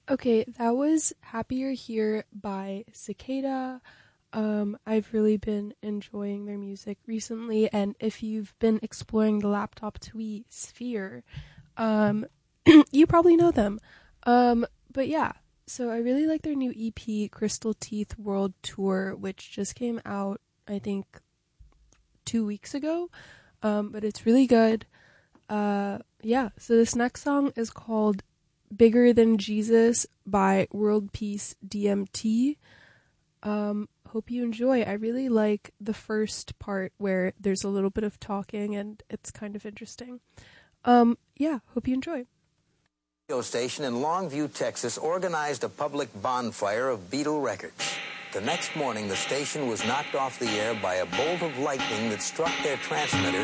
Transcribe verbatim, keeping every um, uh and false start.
Okay, that was Happier Here by Cicada. Um, I've really been enjoying their music recently, and if you've been exploring the laptop tweet sphere, um, you probably know them. Um, but yeah, so I really like their new E P, Crystal Teeth World Tour, which just came out, I think, two weeks ago. Um, but it's really good. Uh, yeah, so this next song is called Bigger Than Jesus by World Peace D M T. Um, hope you enjoy. I really like the first part where there's a little bit of talking and it's kind of interesting. Um, yeah, hope you enjoy. Radio station in Longview, Texas organized a public bonfire of Beatle records. The next morning, the station was knocked off the air by a bolt of lightning that struck their transmitter